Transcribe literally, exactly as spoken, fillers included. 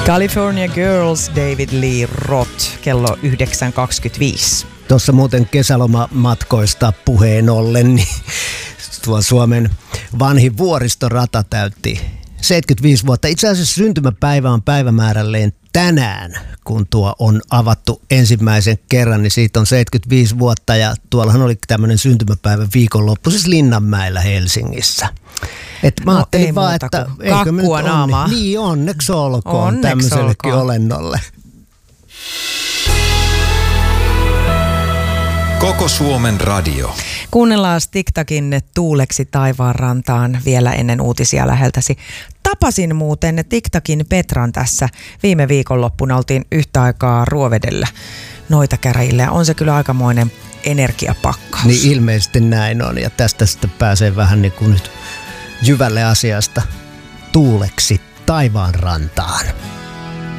California Girls, David Lee Roth, kello yhdeksän kaksikymmentäviisi. Tuossa muuten kesälomamatkoista puheen ollen, niin tuo Suomen vanhin vuoristorata täytti seitsemänkymmentäviisi vuotta. Itse asiassa syntymäpäivä on päivämäärälleen tänään, kun tuo on avattu ensimmäisen kerran, niin siitä on seitsemänkymmentäviisi vuotta ja tuollahan oli tämmöinen syntymäpäivä viikonloppu, siis Linnanmäellä Helsingissä. Et mä no, ajattelin ei vaan, muuta että kuin kakkua naamaa. Niin, onneksi olkoon Onneksi tämmöisellekin olkoon. olennolle. Koko Suomen radio. Kuunnellaan TikTokin Tuuleksi taivaan rantaan vielä ennen uutisia läheltäsi. Tapasin muuten TikTokin Petran tässä viime viikonloppuna. Oltiin yhtä aikaa Ruovedellä noita käräjillä ja on se kyllä aikamoinen energiapakkaus. Niin ilmeisesti näin on ja tästä sitten pääsee vähän niin kuin nyt jyvälle asiasta. Tuuleksi taivaan rantaan.